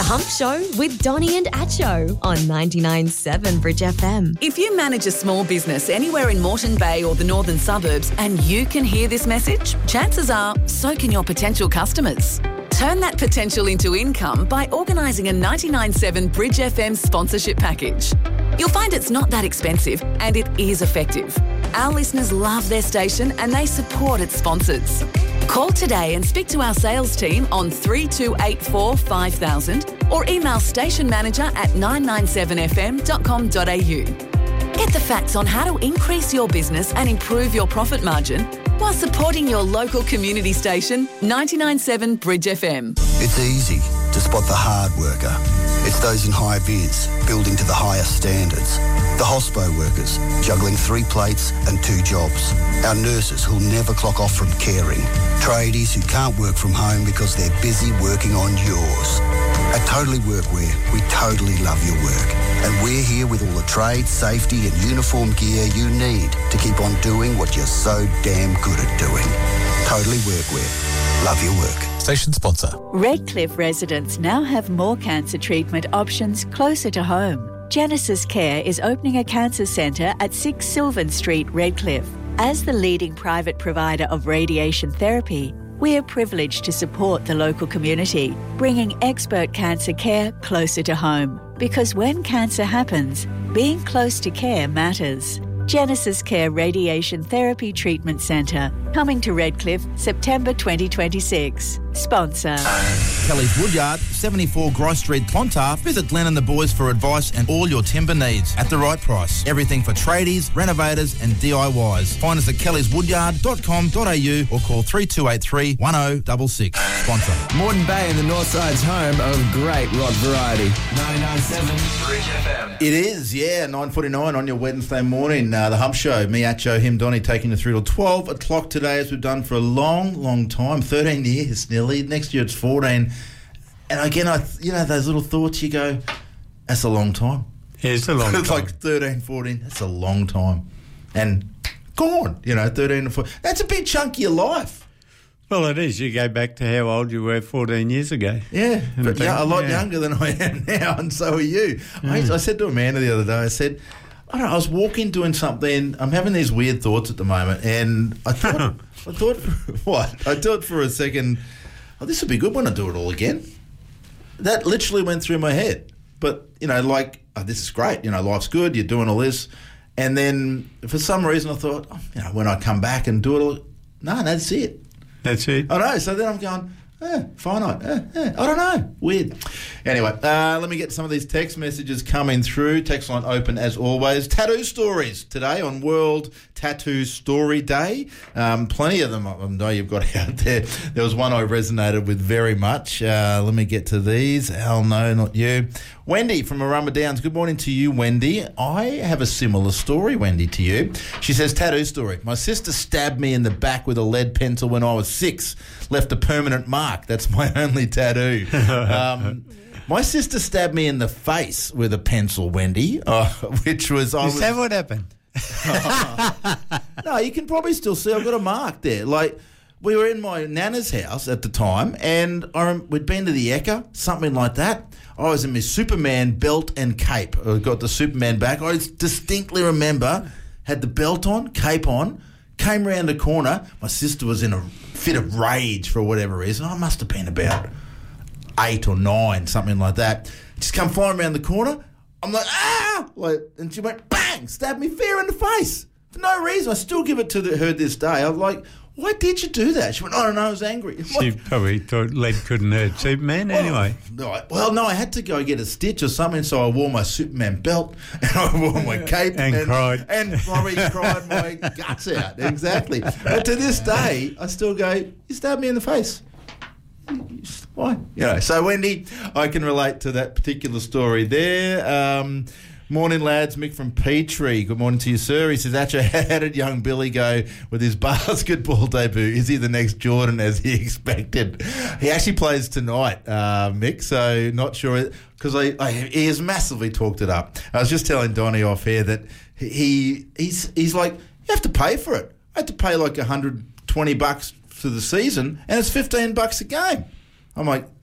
Hump Show with Donnie and Acho on 99.7 Bridge FM. If you manage a small business anywhere in Moreton Bay or the northern suburbs and you can hear this message, chances are so can your potential customers. Turn that potential into income by organising a 99.7 Bridge FM sponsorship package. You'll find it's not that expensive and it is effective. Our listeners love their station and they support its sponsors. Call today and speak to our sales team on 3284 5000 or email station manager at 997fm.com.au. Get the facts on how to increase your business and improve your profit margin while supporting your local community station, 99.7 Bridge FM. It's easy to spot the hard worker. It's those in high vis, building to the highest standards. The hospo workers, juggling 3 plates and 2 jobs. Our nurses who'll never clock off from caring. Tradies who can't work from home because they're busy working on yours. At Totally Workwear, we totally love your work. And we're here with all the trade, safety and uniform gear you need to keep on doing what you're so damn good at doing. Totally Workwear. Love your work. Station sponsor. Redcliffe residents now have more cancer treatment options closer to home. Genesis Care is opening a cancer centre at 6 Sylvan Street, Redcliffe. As the leading private provider of radiation therapy, we are privileged to support the local community, bringing expert cancer care closer to home. Because when cancer happens, being close to care matters. Genesis Care Radiation Therapy Treatment Centre, coming to Redcliffe, September 2026. Sponsor. Kelly's Woodyard, 74 Grice Street, Clontarf. Visit Glenn and the boys for advice and all your timber needs at the right price. Everything for tradies, renovators and DIYs. Find us at kellyswoodyard.com.au or call 3283 1066. Sponsor. Moreton Bay and the Northside's home of great rock variety. 99.7 Bridge FM. It is, 9:49 on your Wednesday morning. The Hump Show. Me, Acho, him, Donnie, taking you through till 12 o'clock today, as we've done for a long, long time. 13 years nearly. Next year it's 14. And again, those little thoughts you go, that's a long time. Yeah, it's a long time. It's like 13, 14. That's a long time. And gone, 13 to 14. That's a big chunk of your life. Well, it is. You go back to how old you were 14 years ago. Yeah, but a lot younger than I am now, and so are you. I said to Amanda the other day, I said, I was walking doing something, I'm having these weird thoughts at the moment, and I thought, what? I thought for a second, this would be good when I do it all again. That literally went through my head. But, this is great, life's good, you're doing all this. And then for some reason I thought, when I come back and do it all, no, that's it. That's it. I know. So then I'm going, finite. I don't know. Weird. Anyway, let me get some of these text messages coming through. Text line open as always. Tattoo stories today on World Tattoo Story Day. Plenty of them I know you've got out there. There was one I resonated with very much. Let me get to these. Hell no, not you. Wendy from Arumba Downs. Good morning to you, Wendy. I have a similar story, Wendy, to you. She says, tattoo story. My sister stabbed me in the back with a lead pencil when I was 6. Left a permanent mark. That's my only tattoo. My sister stabbed me in the face with a pencil, Wendy, which was... Is that what happened? No, you can probably still see I've got a mark there. Like, we were in my nana's house at the time, and we'd been to the Ekka, something like that. I was in my Superman belt and cape. I got the Superman back. I distinctly remember, had the belt on, cape on, came round a corner. My sister was in a fit of rage for whatever reason. I must have been about 8 or 9, something like that. Just come flying around the corner. I'm like, and she went, bang, stabbed me fair in the face. For no reason. I still give it to her this day. I'm like, why did you do that? She went, I don't know, I was angry. She probably thought lead couldn't hurt Superman anyway. Well, no, I had to go get a stitch or something, so I wore my Superman belt and I wore my cape. And cried. And probably cried my guts out. Exactly. But to this day, I still go, you stabbed me in the face. Why? So Wendy, I can relate to that particular story there. Morning, lads. Mick from Petrie. Good morning to you, sir. He says, Acho, how did young Billy go with his basketball debut? Is he the next Jordan as he expected? He actually plays tonight, Mick, so not sure, because he has massively talked it up. I was just telling Donnie off here that he's like, you have to pay for it. I had to pay like $120 for the season, and it's $15 a game. I'm like,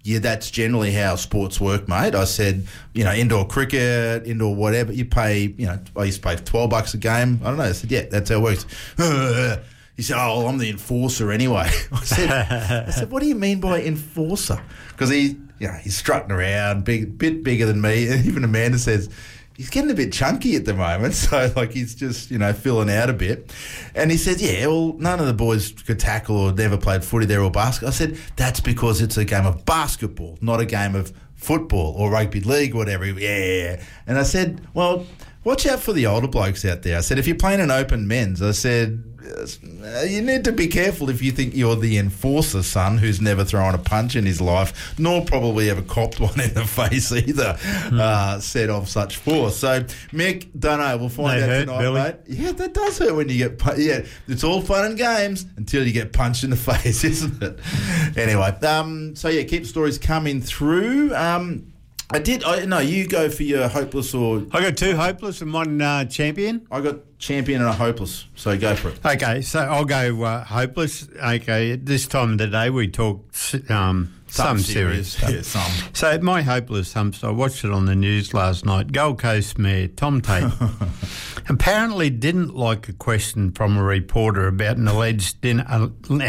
yeah, that's generally how sports work, mate. I said, indoor cricket, indoor whatever, you pay, I used to pay $12 a game. I don't know. I said, yeah, that's how it works. He said, oh, I'm the enforcer anyway. I said, what do you mean by enforcer? Because he's strutting around, bit bigger than me. And even Amanda says, he's getting a bit chunky at the moment, so he's just, filling out a bit. And he said, yeah, well, none of the boys could tackle or never played footy there or basketball. I said, that's because it's a game of basketball, not a game of football or rugby league or whatever. Yeah. And I said, well, watch out for the older blokes out there. I said, if you're playing an open men's, I said, you need to be careful if you think you're the enforcer, son, who's never thrown a punch in his life, nor probably ever copped one in the face either, set of such force. So, Mick, don't know. We'll find out tonight, Billy. Mate. Yeah, that does hurt when you get yeah, it's all fun and games until you get punched in the face, isn't it? Anyway, keep stories coming through. You go for your hopeless or... I got 2 hopeless and 1 champion. I got champion and a hopeless, so go for it. Okay, so I'll go hopeless. Okay, at this time of the day we talk some serious stuff. Yeah, some. So my hopeless humps, I watched it on the news last night. Gold Coast Mayor Tom Tate apparently didn't like a question from a reporter about an alleged dinner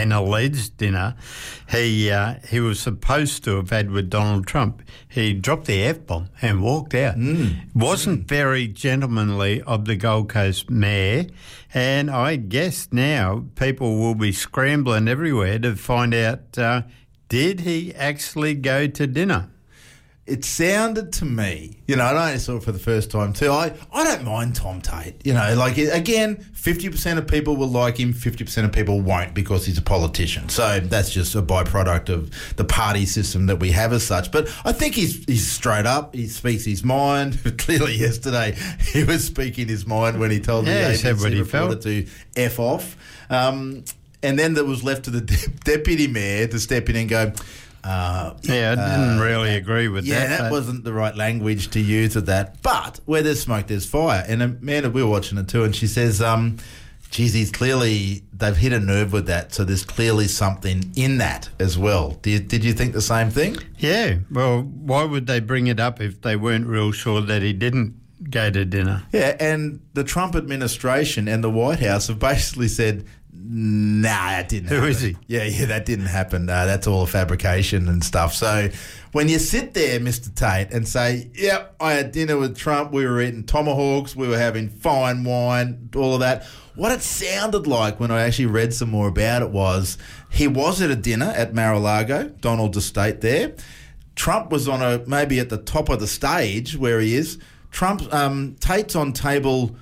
he was supposed to have had with Donald Trump. He dropped the F-bomb and walked out. Wasn't very gentlemanly of the Gold Coast Mayor, and I guess now people will be scrambling everywhere to find out did he actually go to dinner? It sounded to me, I only saw it for the first time too. I don't mind Tom Tate. Again, 50% of people will like him, 50% of people won't because he's a politician. So that's just a byproduct of the party system that we have as such. But I think he's straight up. He speaks his mind. Clearly yesterday he was speaking his mind when he told the ABC reporter to F off. And then that was left to the deputy mayor to step in and go, I didn't really agree with that. Yeah, that wasn't the right language to use with that. But where there's smoke, there's fire. And Amanda, we were watching it too, and she says, they've hit a nerve with that, so there's clearly something in that as well. Did you think the same thing? Yeah, well, why would they bring it up if they weren't real sure that he didn't go to dinner? Yeah, and the Trump administration and the White House have basically said, nah, that didn't happen. Who is he? Yeah, that didn't happen. That's all a fabrication and stuff. So when you sit there, Mr. Tate, and say, yep, I had dinner with Trump, we were eating tomahawks, we were having fine wine, all of that. What it sounded like when I actually read some more about it was he was at a dinner at Mar-a-Lago, Donald's estate there. Trump was maybe at the top of the stage where he is. Tate's on table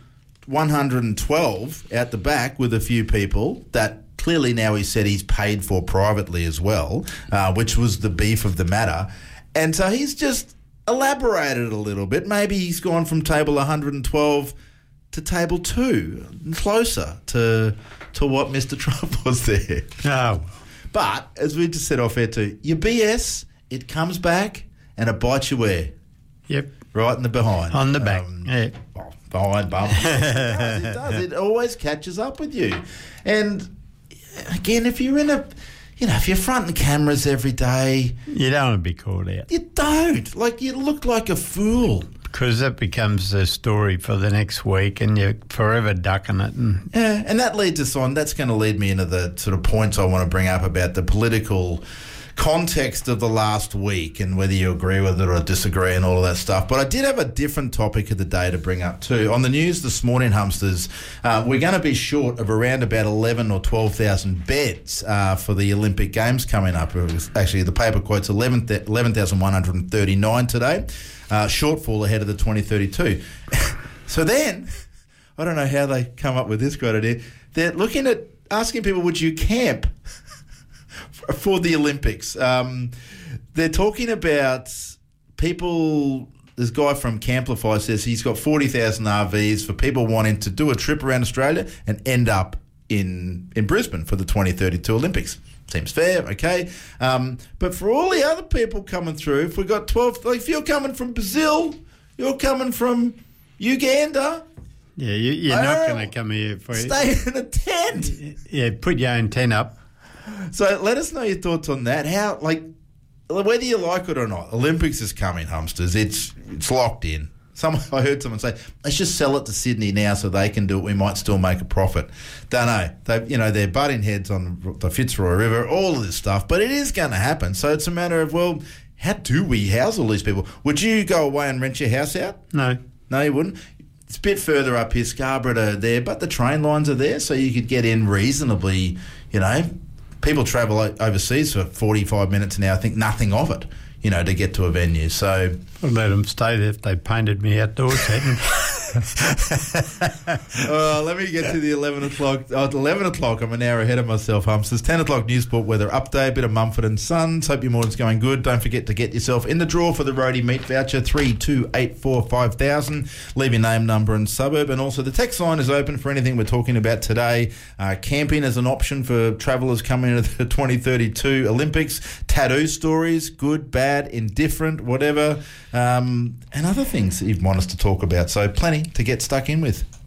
112 out the back with a few people that clearly now he said he's paid for privately as well, which was the beef of the matter. And so he's just elaborated a little bit. Maybe he's gone from table 112 to table 2, closer to what Mr. Trump was there. Oh. But, as we just said off air too, your BS, it comes back and it bites you where? Yep. Right in the behind. On the back, yeah. Behind bum. It does. It always catches up with you. And again, if you're if you're fronting cameras every day, you don't want to be called out. You don't. You look like a fool. Because that becomes a story for the next week and you're forever ducking it. Yeah, and that leads us on. That's going to lead me into the sort of points I want to bring up about the political context of the last week and whether you agree with it or disagree and all of that stuff. But I did have a different topic of the day to bring up too. On the news this morning, Humpsters, we're going to be short of around about 11 or 12,000 beds for the Olympic Games coming up. Actually, the paper quotes 11,139 today. Shortfall ahead of the 2032. So then, I don't know how they come up with this great idea. They're looking at asking people, would you camp for the Olympics? They're talking about people. This guy from Camplify says he's got 40,000 RVs for people wanting to do a trip around Australia and end up in Brisbane for the 2032 Olympics. Seems fair, okay. But for all the other people coming through, if we've got 12, if you're coming from Brazil, you're coming from Uganda. Yeah, you're not going to come here for stay in a tent. Yeah, put your own tent up. So let us know your thoughts on that. How, whether you like it or not, Olympics is coming, Humsters. It's locked in. I heard someone say, let's just sell it to Sydney now so they can do it. We might still make a profit. Don't know. They're butting heads on the Fitzroy River, all of this stuff, but it is going to happen. So it's a matter of, well, how do we house all these people? Would you go away and rent your house out? No. No, you wouldn't? It's a bit further up here, Scarborough to there, but the train lines are there, so you could get in reasonably, People travel overseas for 45 minutes an hour, think nothing of it, to get to a venue. So I'd let them stay there if they painted me outdoors. Let me get to the 11 o'clock. Oh, at 11 o'clock, I'm an hour ahead of myself, Humsters. 10 o'clock Newsport weather update, a bit of Mumford & Sons. Hope your morning's going good. Don't forget to get yourself in the draw for the roadie meat voucher, 32845000. Leave your name, number and suburb. And also the text line is open for anything we're talking about today. Camping as an option for travellers coming into the 2032 Olympics. Tattoo stories, good, bad, indifferent, whatever. And other things that you want us to talk about. So plenty to get stuck in with.